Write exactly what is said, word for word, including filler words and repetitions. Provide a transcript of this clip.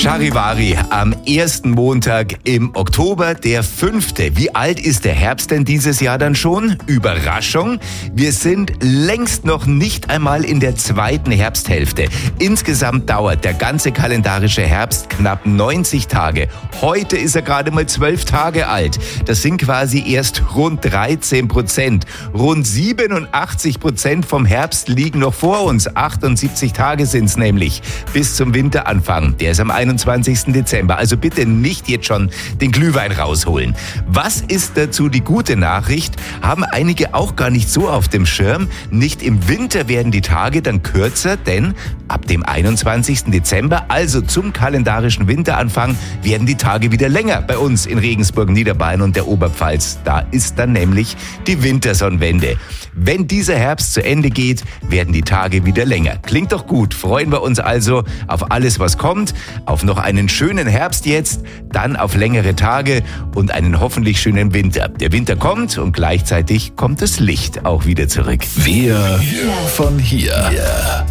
Charivari am ersten Montag im Oktober, der fünfte. Wie alt ist der Herbst denn dieses Jahr dann schon? Überraschung, wir sind längst noch nicht einmal in der zweiten Herbsthälfte. Insgesamt dauert der ganze kalendarische Herbst knapp neunzig Tage. Heute ist er gerade mal zwölf Tage alt. Das sind quasi erst rund dreizehn Prozent. Rund siebenundachtzig Prozent vom Herbst liegen noch vor uns. achtundsiebzig Tage sind es nämlich bis zum Winteranfang. Der ist am einundzwanzigsten Dezember. Also bitte nicht jetzt schon den Glühwein rausholen. Was ist dazu die gute Nachricht? Haben einige auch gar nicht so auf dem Schirm. Nicht im Winter werden die Tage dann kürzer, denn ab dem einundzwanzigsten Dezember, also zum kalendarischen Winteranfang, werden die Tage wieder länger bei uns in Regensburg, Niederbayern und der Oberpfalz. Da ist dann nämlich die Wintersonnenwende. Wenn dieser Herbst zu Ende geht, werden die Tage wieder länger. Klingt doch gut. Freuen wir uns also auf alles, was kommt, auf noch einen schönen Herbst jetzt, dann auf längere Tage und einen hoffentlich schönen Winter. Der Winter kommt und gleichzeitig kommt das Licht auch wieder zurück. Wir von hier.